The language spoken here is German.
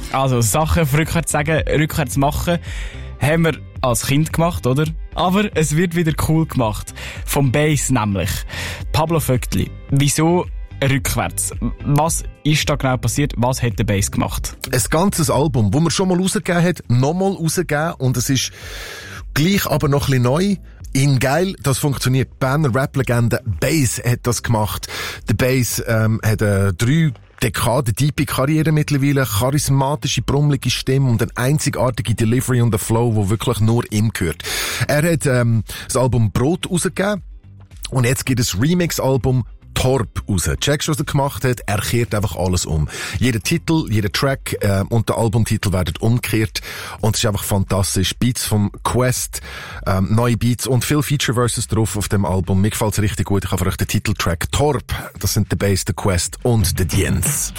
Also, Sachen auf rückwärts sagen, rückwärts machen, haben wir als Kind gemacht, oder? Aber es wird wieder cool gemacht. Vom Bass nämlich. Pablo Vögtli. Wieso rückwärts? Was ist da genau passiert? Was hat der Bass gemacht? Ein ganzes Album, das man schon mal rausgegeben hat, nochmal rausgegeben, und es ist gleich aber noch ein bisschen neu. In geil, das funktioniert. Berner Rap-Legende Bass hat das gemacht. Der Bass hat 3 Dekaden tiefe Karriere mittlerweile, charismatische, brummelige Stimme und eine einzigartige Delivery und ein Flow, wo wirklich nur ihm gehört. Er hat das Album Brot rausgegeben und jetzt gibt es Remix-Album Torp raus. Checkst du, was er gemacht hat? Er kehrt einfach alles um. Jeder Titel, jeder Track und der Albumtitel werden umgekehrt und es ist einfach fantastisch. Beats vom Quest, neue Beats und viel Feature-Verses drauf auf dem Album. Mir gefällt's richtig gut. Ich habe für euch den Titeltrack Torp. Das sind der Bass, der Quest und der Diens.